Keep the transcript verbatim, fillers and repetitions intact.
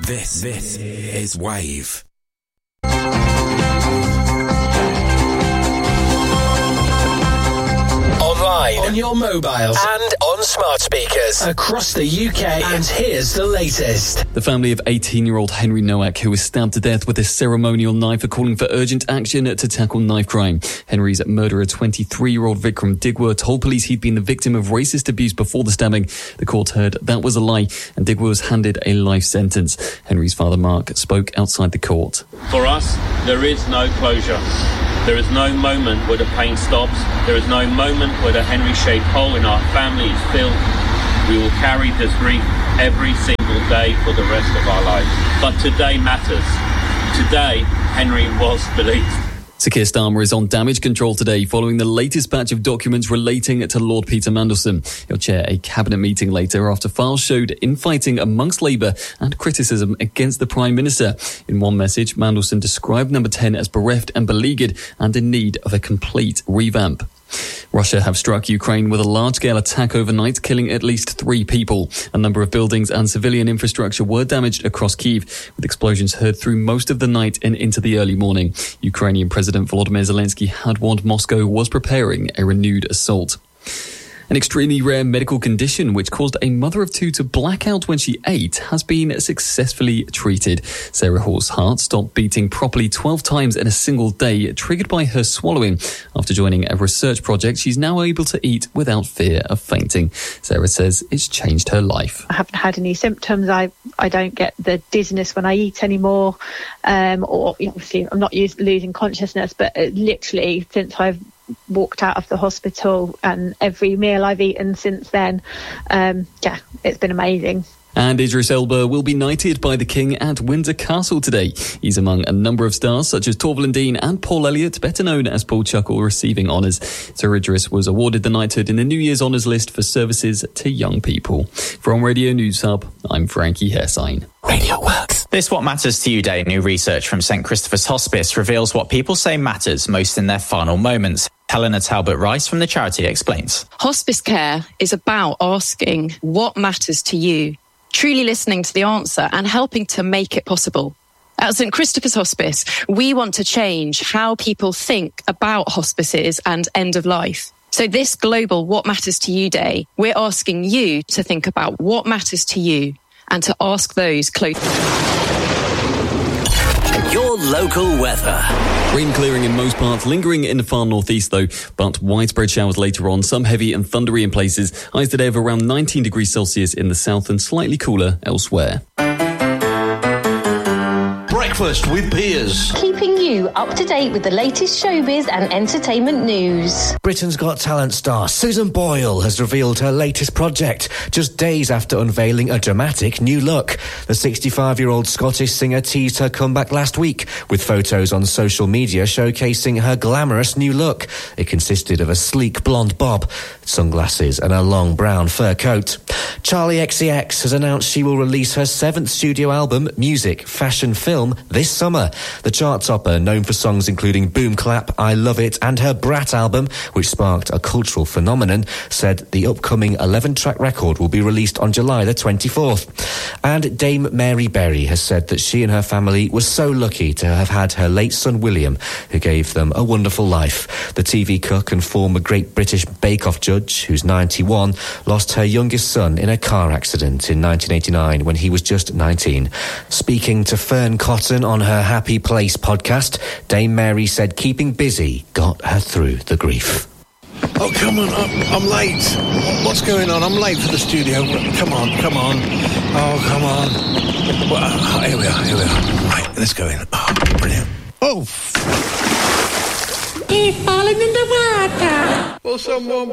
This, this is Wave. Online, on your mobiles, and on smart speakers across the U K. And here's the latest. The family of eighteen-year-old Henry Nowak, who was stabbed to death with a ceremonial knife, are calling for urgent action to tackle knife crime. Henry's murderer, twenty-three-year-old Vikram Digwa, told police he'd been the victim of racist abuse before the stabbing. The court heard that was a lie, and Digwa was handed a life sentence. Henry's father, Mark, spoke outside the court. For us, there is no closure. There is no moment where the pain stops. There is no moment where the Henry-shaped hole in our family is filled. We will carry this grief every single day for the rest of our lives. But today matters. Today, Henry was believed. Sir Keir Starmer is on damage control today following the latest batch of documents relating to Lord Peter Mandelson. He'll chair a cabinet meeting later after files showed infighting amongst Labour and criticism against the Prime Minister. In one message, Mandelson described Number ten as bereft and beleaguered and in need of a complete revamp. Russia have struck Ukraine with a large-scale attack overnight, killing at least three people. A number of buildings and civilian infrastructure were damaged across Kyiv, with explosions heard through most of the night and into the early morning. Ukrainian President Volodymyr Zelensky had warned Moscow was preparing a renewed assault. An extremely rare medical condition which caused a mother of two to black out when she ate has been successfully treated. Sarah Hall's heart stopped beating properly twelve times in a single day, triggered by her swallowing. After joining a research project, she's now able to eat without fear of fainting. Sarah says it's changed her life. I haven't had any symptoms. I, I don't get the dizziness when I eat anymore. Um, or obviously I'm not used, losing consciousness, but it, literally since I've walked out of the hospital and every meal I've eaten since then, um, yeah, it's been amazing. And Idris Elba will be knighted by the King at Windsor Castle today. He's among a number of stars such as Torvill Dean and Paul Elliott, better known as Paul Chuckle, receiving honours. Sir Idris was awarded the knighthood in the New Year's honours list for services to young people. From Radio News Hub, I'm Frankie Hairsign. Radio Works. This What Matters to You Day new research from St Christopher's Hospice reveals what people say matters most in their final moments. Helena Talbot-Rice from the charity explains. Hospice care is about asking what matters to you, truly listening to the answer and helping to make it possible. At St Christopher's Hospice, we want to change how people think about hospices and end of life. So this global What Matters to You Day, we're asking you to think about what matters to you and to ask those close. Your local weather. Rain clearing in most parts, lingering in the far northeast though, but widespread showers later on, some heavy and thundery in places. Highs today of around nineteen degrees Celsius in the south and slightly cooler elsewhere. Breakfast with Piers. Keeping you up to date with the latest showbiz and entertainment news. Britain's Got Talent star Susan Boyle has revealed her latest project just days after unveiling a dramatic new look. The sixty-five-year-old Scottish singer teased her comeback last week with photos on social media showcasing her glamorous new look. It consisted of a sleek blonde bob, sunglasses and a long brown fur coat. Charlie X C X has announced she will release her seventh studio album, Music, Fashion, Film, this summer. The chart topper, known for songs including Boom Clap, I Love It and her Brat album, which sparked a cultural phenomenon, said the upcoming eleven-track record will be released on July the twenty-fourth. And Dame Mary Berry has said that she and her family were so lucky to have had her late son William, who gave them a wonderful life. The T V cook and former Great British Bake Off judge, who's ninety-one, lost her youngest son in a car accident in nineteen eighty-nine when he was just nineteen. Speaking to Fern Cotton on her Happy Place podcast, Dame Mary said keeping busy got her through the grief. Oh, come on, I'm, I'm late. What's going on? I'm late for the studio. Come on, come on. Oh, come on. Well, here we are, here we are. Right, let's go in. Oh, brilliant. Oh. He's falling in the water. Will someone